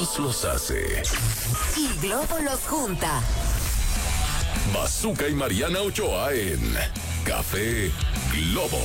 Dios los hace y Globo los junta. Bazooka y Mariana Ochoa en Café Globo.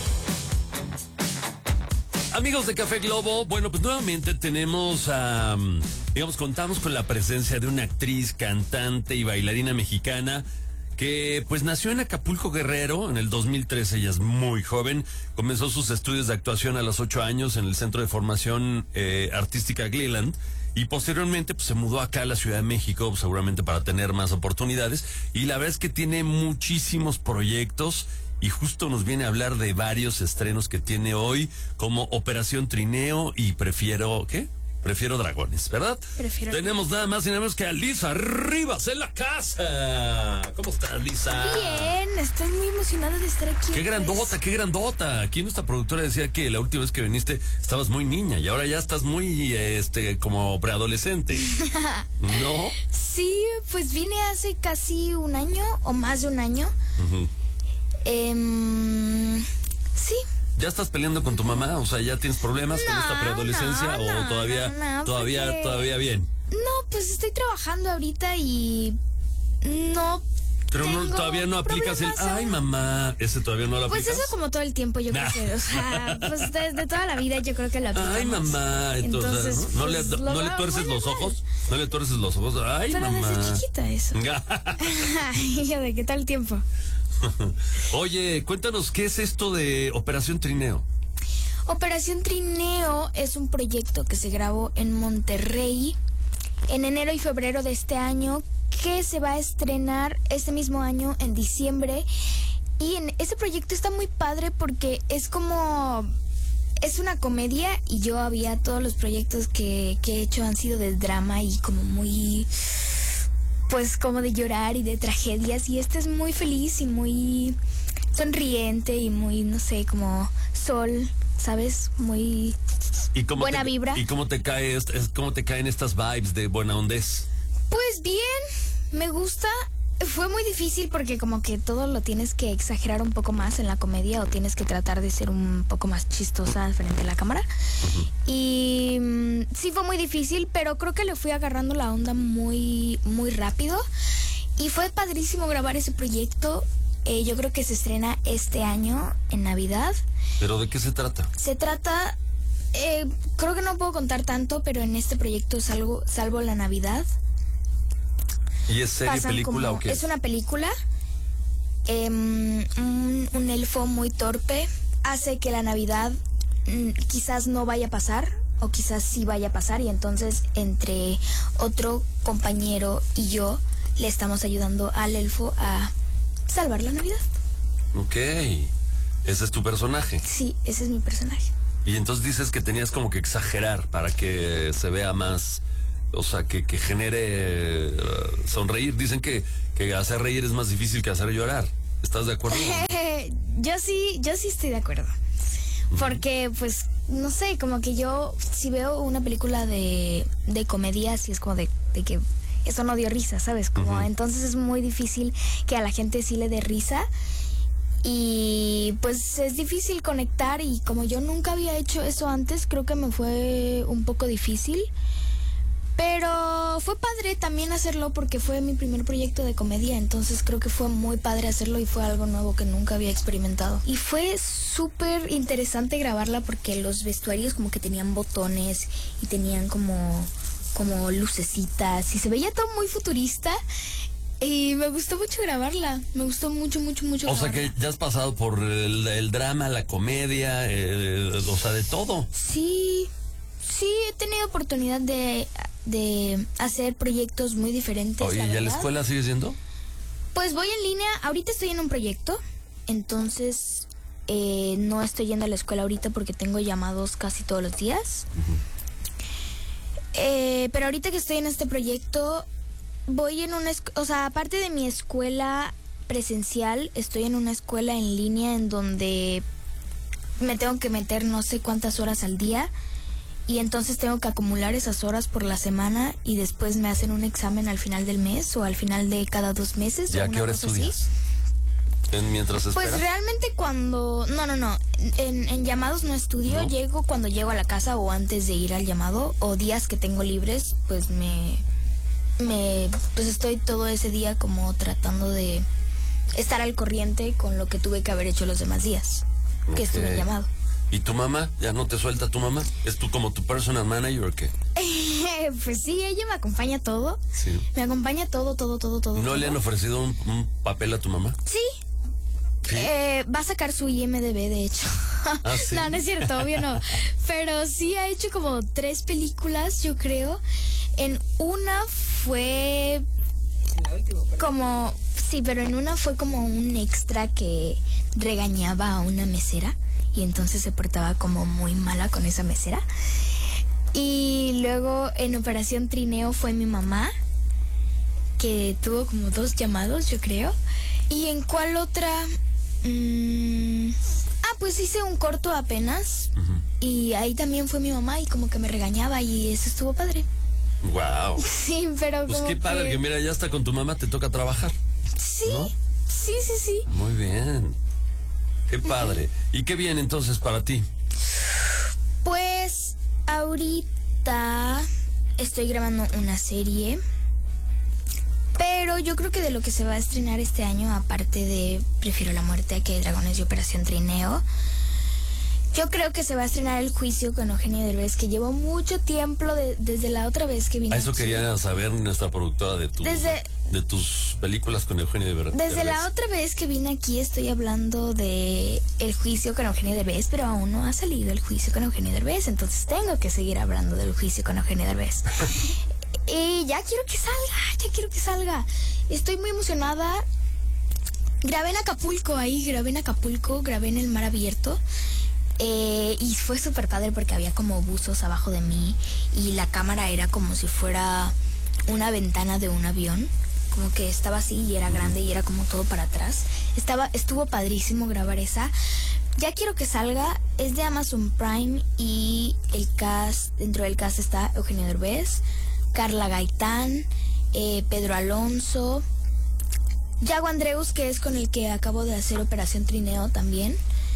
Amigos de Café Globo, bueno, pues nuevamente tenemos contamos con la presencia de una actriz, cantante y bailarina mexicana que pues nació en Acapulco, Guerrero, en el 2013. Ella es muy joven, comenzó sus estudios de actuación a los 8 años en el Centro de Formación Artística Gleeland y posteriormente pues se mudó acá a la Ciudad de México, seguramente para tener más oportunidades, y la verdad es que tiene muchísimos proyectos. Y justo nos viene a hablar de varios estrenos que tiene hoy, como Operación Trineo y Prefiero Dragones, ¿verdad? Tenemos nada más y nada menos que a Lisa Rivas en la casa. ¿Cómo estás, Lisa? Bien, estoy muy emocionada de estar aquí. Qué grandota. Aquí nuestra productora decía que la última vez que viniste estabas muy niña y ahora ya estás muy, como preadolescente. ¿No? Sí, pues vine hace casi un año o más de un año. Uh-huh. Sí. ¿Ya estás peleando con tu mamá? O sea, ¿ya tienes problemas con esta preadolescencia o todavía bien? No, pues estoy trabajando ahorita y no. Pero todavía no aplicas ay, mamá, ese todavía no lo aplicas. Pues eso como todo el tiempo, yo creo que, o sea, pues desde toda la vida yo creo que lo aplicamos. Ay, mamá, entonces ¿no le tuerces los ojos? ¿No le tuerces los ojos? Ay, pero mamá. Pero desde chiquita eso. Ay, ¿de qué tal tiempo? Oye, cuéntanos, ¿qué es esto de Operación Trineo? Operación Trineo es un proyecto que se grabó en Monterrey en enero y febrero de este año, que se va a estrenar este mismo año en diciembre. Y en ese proyecto está muy padre porque es una comedia, y todos los proyectos que he hecho han sido de drama y como muy, pues como de llorar y de tragedias, y este es muy feliz y muy sonriente y muy, no sé, como sol, ¿sabes? Muy buena vibra. ¿Y cómo te caen estas vibes de buena ondez? Pues bien, me gusta. Fue muy difícil porque como que todo lo tienes que exagerar un poco más en la comedia, o tienes que tratar de ser un poco más chistosa frente a la cámara. Uh-huh. Y sí fue muy difícil, pero creo que le fui agarrando la onda muy, muy rápido. Y fue padrísimo grabar ese proyecto. Yo creo que se estrena este año, en Navidad. ¿Pero de qué se trata? Se trata, creo que no puedo contar tanto, pero en este proyecto salvo la Navidad. ¿Y es serie, película o qué? Es una película. Un elfo muy torpe hace que la Navidad quizás no vaya a pasar, o quizás sí vaya a pasar, y entonces entre otro compañero y yo le estamos ayudando al elfo a salvar la Navidad. Ok, ese es tu personaje. Sí, ese es mi personaje. Y entonces dices que tenías como que exagerar para que se vea más, o sea, que genere sonreír. Dicen que hacer reír es más difícil que hacer llorar. ¿Estás de acuerdo? Yo sí estoy de acuerdo. Porque, pues, no sé, como que yo, si veo una película de comedia, sí es como de que eso no dio risa, ¿sabes? Como, uh-huh. Entonces es muy difícil que a la gente sí le dé risa. Y pues es difícil conectar, y como yo nunca había hecho eso antes, creo que me fue un poco difícil. Pero fue padre también hacerlo porque fue mi primer proyecto de comedia, entonces creo que fue muy padre hacerlo y fue algo nuevo que nunca había experimentado. Y fue súper interesante grabarla porque los vestuarios como que tenían botones y tenían como lucecitas y se veía todo muy futurista. Y me gustó mucho grabarla, me gustó mucho. O sea que ya has pasado por el drama, la comedia, o sea, de todo. Sí, he tenido oportunidad de hacer proyectos muy diferentes. Oye, ¿y a la escuela sigues yendo? Pues voy en línea, ahorita estoy en un proyecto, entonces no estoy yendo a la escuela ahorita porque tengo llamados casi todos los días. Uh-huh. Pero ahorita que estoy en este proyecto, voy en aparte de mi escuela presencial, estoy en una escuela en línea en donde me tengo que meter no sé cuántas horas al día, y entonces tengo que acumular esas horas por la semana, y después me hacen un examen al final del mes o al final de cada 2 meses. ¿Y a qué hora estudias? mientras esperas? Pues realmente cuando... No. En llamados no estudio. ¿No? Llego cuando llego a la casa o antes de ir al llamado. O días que tengo libres, pues pues estoy todo ese día como tratando de estar al corriente con lo que tuve que haber hecho los demás días que estuve en llamado. ¿Y tu mamá? ¿Ya no te suelta tu mamá? ¿Es tú como tu personal manager o qué? Pues sí, ella me acompaña todo. Sí. Me acompaña todo. ¿No le han ofrecido un papel a tu mamá? Sí. ¿Sí? Va a sacar su IMDb, de hecho. ¿Ah, sí? No es cierto, obvio no. Pero sí ha hecho como 3 películas, yo creo. En una fue como... Sí, pero en una fue como un extra que regañaba a una mesera. Y entonces se portaba como muy mala con esa mesera. Y luego en Operación Trineo fue mi mamá, que tuvo como 2 llamados, yo creo. ¿Y en cuál otra? Pues hice un corto apenas. Y ahí también fue mi mamá y como que me regañaba y eso estuvo padre. Wow. Sí, pero Pues como qué padre que mira, ya hasta con tu mamá te toca trabajar. Sí, ¿no? sí. Muy bien. Qué padre. ¿Y qué viene entonces para ti? Pues ahorita estoy grabando una serie, pero yo creo que de lo que se va a estrenar este año, aparte de Prefiero la muerte a que hay dragones y Operación Trineo, yo creo que se va a estrenar El juicio con Eugenio Derbez, que llevo mucho tiempo desde la otra vez que vine. A eso aquí. quería saber nuestra productora de tus películas con Eugenio Derbez. Desde la otra vez que vine aquí estoy hablando de El juicio con Eugenio Derbez, pero aún no ha salido El juicio con Eugenio Derbez, entonces tengo que seguir hablando del juicio con Eugenio Derbez. Y ya quiero que salga. Estoy muy emocionada. Grabé en Acapulco, grabé en el mar abierto. Y fue súper padre porque había como buzos abajo de mí y la cámara era como si fuera una ventana de un avión. Como que estaba así y era grande y era como todo para atrás. Estuvo padrísimo grabar esa. Ya quiero que salga. Es de Amazon Prime y dentro del cast está Eugenio Derbez, Carla Gaitán, Pedro Alonso, Yago Andreus, que es con el que acabo de hacer Operación Trineo también.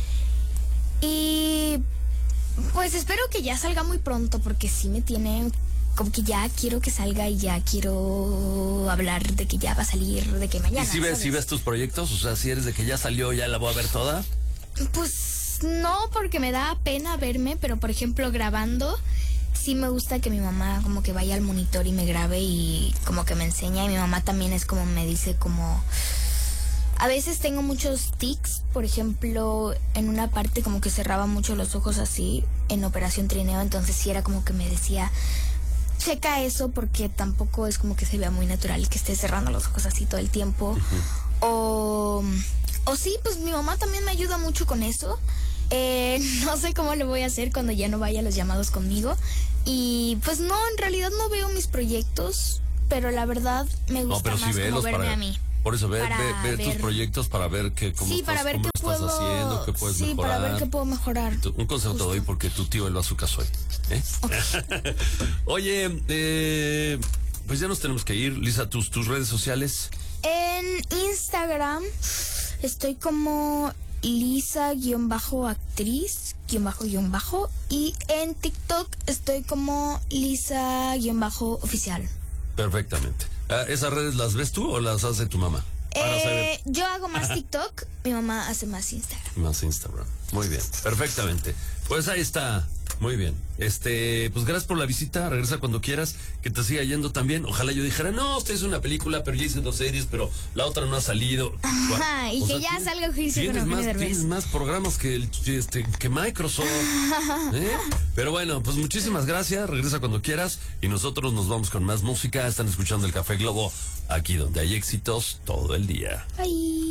Y pues espero que ya salga muy pronto porque sí me tiene como que ya quiero que salga y ya quiero hablar de que ya va a salir, de que mañana. ¿Y si ves tus proyectos? O sea, si eres de que ya salió, ya la voy a ver toda. Pues no, porque me da pena verme, pero por ejemplo grabando, sí me gusta que mi mamá como que vaya al monitor y me grabe y como que me enseña. Y mi mamá también es como me dice como... A veces tengo muchos tics, por ejemplo, en una parte como que cerraba mucho los ojos así, en Operación Trineo, entonces sí era como que me decía, checa eso porque tampoco es como que se vea muy natural que esté cerrando los ojos así todo el tiempo. O sí, pues mi mamá también me ayuda mucho con eso. No sé cómo lo voy a hacer cuando ya no vaya a los llamados conmigo. Y pues no, en realidad no veo mis proyectos, pero la verdad me gusta más como verme a mí. Por eso, ver tus proyectos para ver cómo estás haciendo, qué puedes mejorar. Sí, para ver qué puedo mejorar. Un consejo te doy porque tu tío él va a su casa hoy. Okay. Oye, pues ya nos tenemos que ir. Lisa, tus redes sociales. En Instagram estoy como Lisa-actriz, _, y en TikTok estoy como Lisa-oficial. Perfectamente. ¿Esas redes las ves tú o las hace tu mamá? Yo hago más TikTok, mi mamá hace más Instagram. Más Instagram. Muy bien, perfectamente. Pues ahí está. Muy bien. Pues gracias por la visita. Regresa cuando quieras. Que te siga yendo también. Ojalá yo dijera, no, usted hizo una película, pero ya hice 2 series, pero la otra no ha salido. Ajá, y que ya salga el juicio con Eugenio Derbez. Tienes más programas que Microsoft. Pero bueno, pues muchísimas gracias. Regresa cuando quieras. Y nosotros nos vamos con más música. Están escuchando el Café Globo, aquí donde hay éxitos todo el día. Bye.